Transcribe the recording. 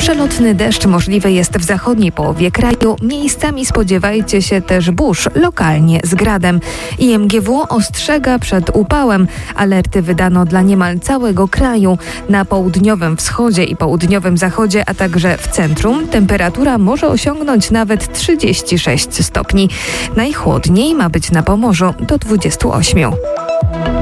Przelotny deszcz możliwy jest w zachodniej połowie kraju. Miejscami spodziewajcie się też burz, lokalnie z gradem. IMGW ostrzega przed upałem. Alerty wydano dla niemal całego kraju. Na południowym wschodzie i południowym zachodzie, a także w centrum temperatura może osiągnąć nawet 36 stopni. Najchłodniej ma być na Pomorzu do 28.